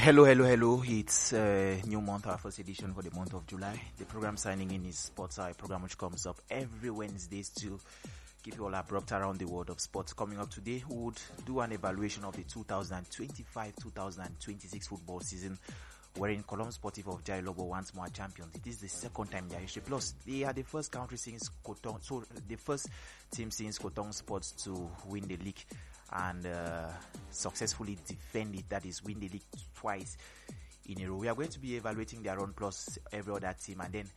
Hello. It's new month, our first edition for the month of July. The program signing in is Sports Eye, a program which comes up every Wednesdays to keep you all abrupt around the world of sports. Coming up today, we would do an evaluation of the 2025-2026 football season, wherein Colombe Sportive of Jailobo once more champions. It is the second time in their history. Plus, they are the first country since Cotton, so the first team since Cotton Sports to win the league and successfully defend it, that is win the league twice in a row. We are going to be evaluating their run plus every other team, and then